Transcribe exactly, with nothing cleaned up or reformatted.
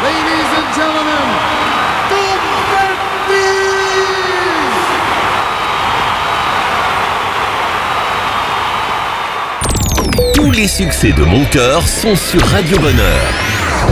Ladies and gentlemen, Tous les succès de mon cœur sont sur Radio Bonheur.